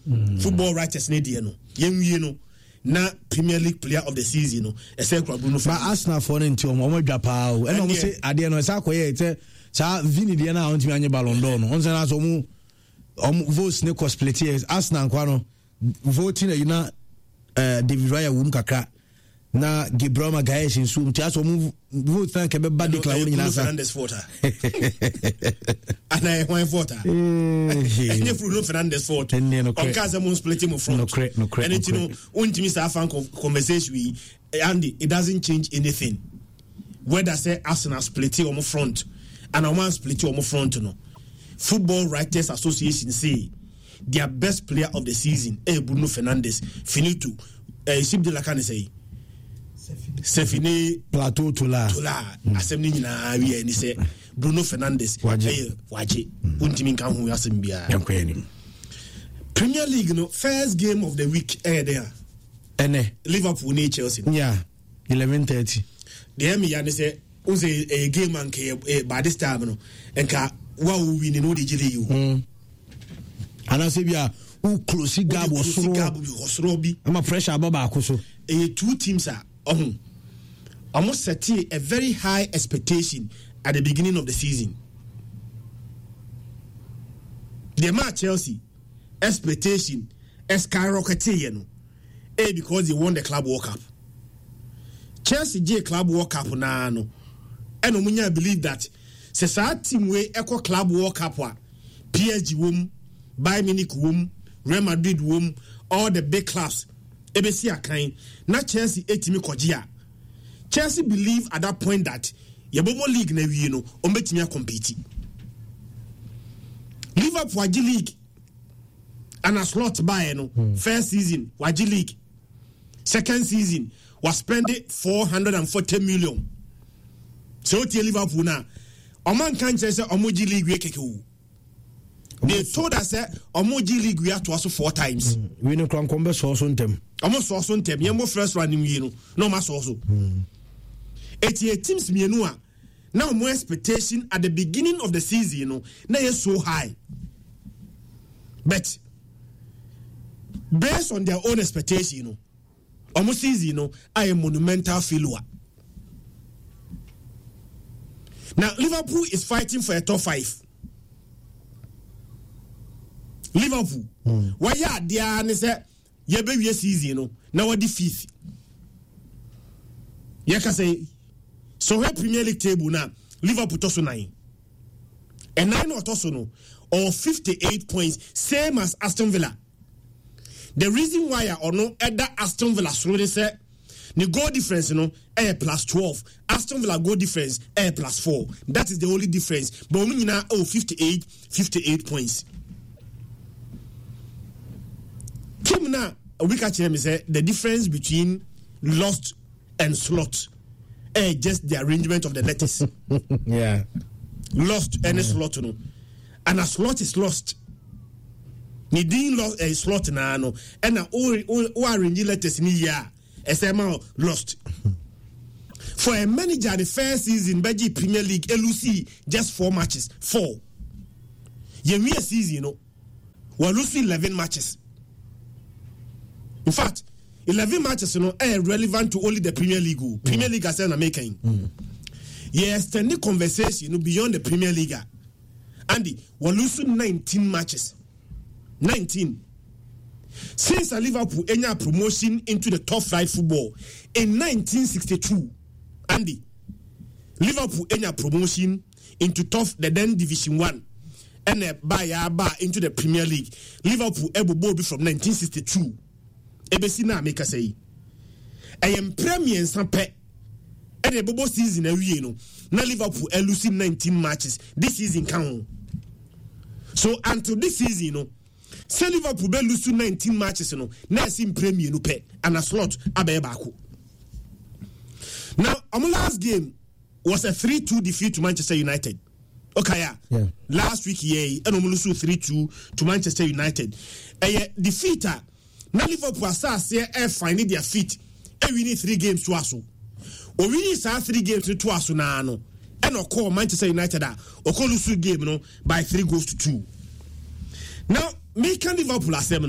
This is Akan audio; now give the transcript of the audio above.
football writers ne de no yenwie no na Premier League player of the season no ese kura Bruno Fernandes. But Arsenal for nti omo dwa pa o. E no say ade no esa koye te sa Vini de na ontimi anye Ballon d'Or no. On say na so mu votes ne cosplayers Arsenal kwa no voting na David Raya wum kakra na Gabriel Magalhaes insum ti aso mu vote thank be bad declare ni na sa Fernandes voter ana e voter any Bruno Fernandes voter on kaza mu split mu front no correct and you know untimi sa fan conversation we Andy it doesn't change anything whether say Arsenal split or front and a man split or front no Football Writers Association say their best player of the season Bruno Fernandes finito Sib de la Cane say Sefine plateau Tola asem ni na wi ni say Bruno Fernandes waje untimi kan hu asem bia Premier League no first game of the week there Liverpool ni Chelsea 11:30 the me ya ni say uze a game and by this time no enka wa we ni no de gile you ana se bia u close gab osoro bi ama pressure baba akoso two teams are almost set a very high expectation at the beginning of the season. The match Chelsea expectation skyrocketed because they won the Club World Cup. Chelsea J Club World Cup na no and omunya believe that se sa team we echo Club World Cup wa PSG wom Bayern Munich wom Real Madrid wom all the big clubs ebesi akan na Chelsea etimi kojia Chelsea believe at that point that yebomo league na wie no ombetimi compete Liverpool G League and a slot buy no first season G League second season was spending 440 million so tie Liverpool na oman kan say G League we keke they told us that G League we have to also 4 times we no kan kombe so ntem almost so ntem yemo first round ni no no ma so 88 teams mienu a now more expectation at the beginning of the season no na is so high but based on their own expectation no almost season no a monumental failure. Now Liverpool is fighting for a top 5. Liverpool why ya dia ne say ye be wie season no na wadi 5th ye ka say so we Premier League table now Liverpool to so 9 and 9 or to so no or 58 points same as Aston Villa. The reason why or no other Aston Villa so they say the goal difference plus 12 Aston Villa goal difference plus 4 that is the only difference but we now 58 points. Kim na we catch him say the difference between lost and slot just the arrangement of the letters. Yeah. Lost and slot no. And a slot is lost. Ni din lost a slot na no and o arrange letters ni ya esema lost. For a manager the first season Belgian Premier League LUC just 4 matches. 4. Ye season no. We lose 11 matches. In fact, 11 matches are relevant to only the Premier League. Premier League is making. Yes, the conversation beyond the Premier League. Andy, we're losing 19 matches. 19. Since Liverpool enya promotion into the top 5 football in 1962, Andy, Liverpool enya promotion into the then Division 1 and bar into the Premier League. Liverpool ebo from 1962. Ebesi na make say I am Premier Sampe and a bobo season a no na Liverpool losing 19 matches this season count. So until this season no say Liverpool be losing 19 matches no na sim Premier no pe and a slot abebako. Now our last game was a 3-2 defeat to Manchester United. Okay, yeah. Last week and we lose 3-2 to Manchester United. A defeater. Now Liverpool are finding their feet and we need 3 games to us. Or we need 3 games to us now. And or call Manchester United or call us game by 3 goals to 2. Now, make Liverpool as